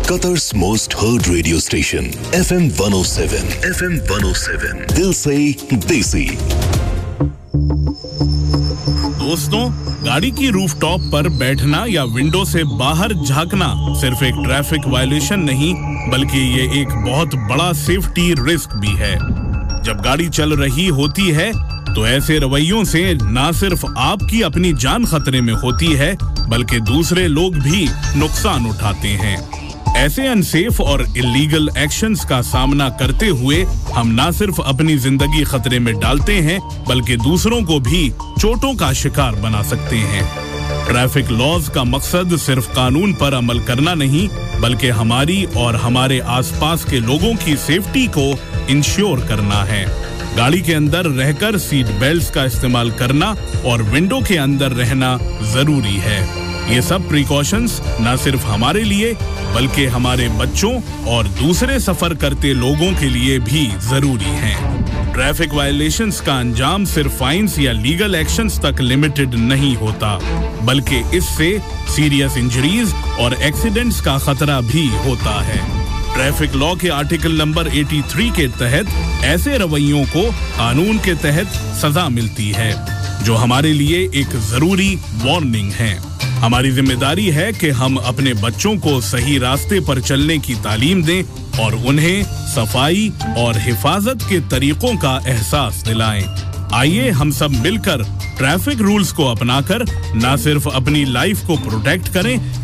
Qatar's most heard radio station, FM 107. FM 107. Dil se desi. दोस्तों, गाड़ी की rooftop पर बैठना या विंडो से बाहर झांकना सिर्फ एक ट्रैफिक वायलेशन नहीं, बल्कि ये एक बहुत बड़ा सेफ्टी रिस्क भी है। जब गाड़ी चल रही होती है, तो ऐसे रवैयों से ना सिर्फ आपकी अपनी जान खतरे में होती है, बल्कि दूसरे लोग भी नुकसान उठाते हैं। ऐसे अनसेफ और इलीगल एक्शंस का सामना करते हुए हम ना सिर्फ अपनी जिंदगी खतरे में डालते हैं, बल्कि दूसरों को भी चोटों का शिकार बना सकते हैं। ट्रैफिक लॉज का मकसद सिर्फ कानून पर अमल करना नहीं, बल्कि हमारी और हमारे आसपास के लोगों की सेफ्टी को इंश्योर करना है। गाड़ी के अंदर रहकर सीट बेल्ट्स का इस्तेमाल करना और विंडो के अंदर रहना जरूरी है। ये सब प्रिकॉशंस न सिर्फ हमारे लिए, बल्कि हमारे बच्चों और दूसरे सफर करते लोगों के लिए भी जरूरी हैं। ट्रैफिक वायलेशंस का अंजाम सिर्फ फाइन्स या लीगल एक्शंस तक लिमिटेड नहीं होता, बल्कि इससे सीरियस इंजरीज और एक्सीडेंट्स का खतरा भी होता है। ट्रैफिक लॉ के आर्टिकल नंबर 83 के तहत ऐसे रवैयों को कानून के तहत सजा मिलती है, जो हमारे लिए एक जरूरी वार्निंग है। हमारी जिम्मेदारी है कि हम अपने बच्चों को सही रास्ते पर चलने की तालीम दें और उन्हें सफाई और हिफाजत के तरीकों का एहसास दिलाएं। आइए हम सब मिलकर ट्रैफिक रूल्स को अपनाकर न सिर्फ अपनी लाइफ को प्रोटेक्ट करें,